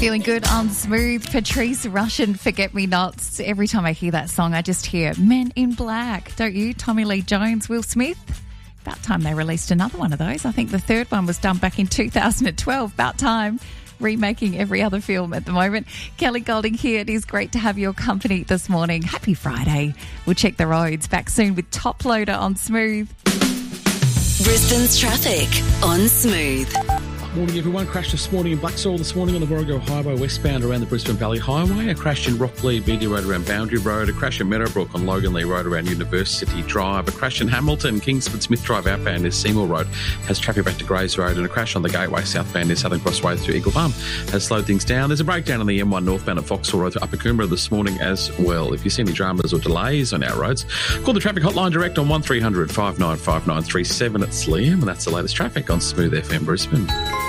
Feeling good on Smooth. Patrice Rushen, Forget Me Nots. Every time I hear that song, I just hear Men in Black, don't you? Tommy Lee Jones, Will Smith. About time they released another one of those. I think the third one was done back in 2012. About time. Remaking every other film at the moment. Kelly Golding here. It is great to have your company this morning. Happy Friday. We'll check the roads. Back soon with Top Loader on Smooth. Brisbane's traffic on Smooth. Morning, everyone. Crash this morning in Blacksoil this morning on the Warrego Highway westbound around the Brisbane Valley Highway. A crash in Rockley, BD Road around Boundary Road. A crash in Meadowbrook on Logan Lee Road around University Drive. A crash in Hamilton, Kingsford Smith Drive outbound near Seymour Road has traffic back to Grays Road. And a crash on the Gateway southbound near Southern Crossway through Eagle Farm has slowed things down. There's a breakdown on the M1 northbound at Vauxhall Road to Upper Coomera this morning as well. If you see any dramas or delays on our roads, call the traffic hotline direct on 1300 595937. It's Liam, and that's the latest traffic on Smooth FM Brisbane.